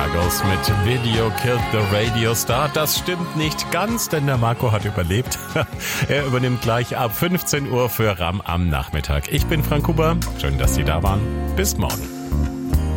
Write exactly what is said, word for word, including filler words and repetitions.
Struggles mit Video Killed the Radio Star. Das stimmt nicht ganz, denn der Marco hat überlebt. Er übernimmt gleich ab fünfzehn Uhr für Ram am Nachmittag. Ich bin Frank Huber. Schön, dass Sie da waren. Bis morgen.